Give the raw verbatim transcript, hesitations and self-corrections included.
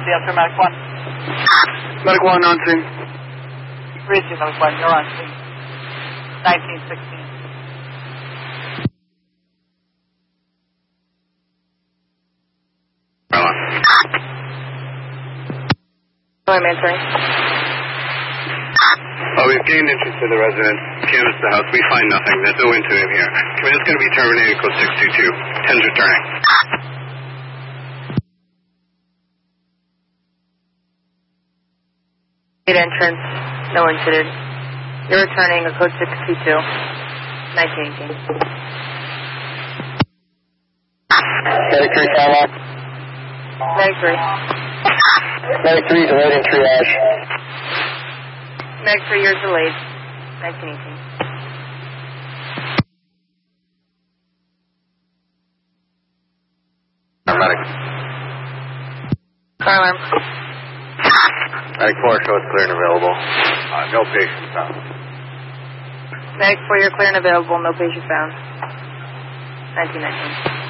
emergency after Medic one. Medic one on scene. Read you, Medic one, you're on scene. nineteen sixteen. I'm answering. Oh, we've gained interest in the resident. Canvassed the house. We find nothing. There's no incident here. Command's going to be terminated. Code six two two. Ten's returning. Gate entrance. No incident. You're returning a code six two two. nineteen eighteen. Medic three, time on. Medic three. Medic three, delayed in triage. Medic three, you're delayed. nineteen eighteen. Medic. Car alarm. Medic four, show it's clear and available. Uh, no patient found. Medic four, you're clear and available. No patient found. nineteen nineteen.